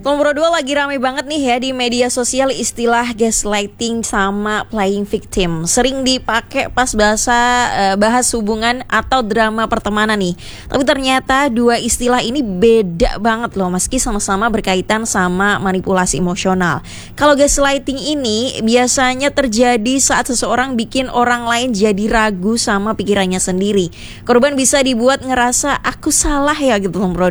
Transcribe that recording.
Nomor 2 lagi rame banget nih ya di media sosial istilah gaslighting sama playing victim. Sering dipakai pas bahas hubungan atau drama pertemanan nih. Tapi ternyata dua istilah ini beda banget loh meski sama-sama berkaitan sama manipulasi emosional. Kalau gaslighting ini biasanya terjadi saat seseorang bikin orang lain jadi ragu sama pikirannya sendiri. Korban bisa dibuat ngerasa aku salah ya gitu.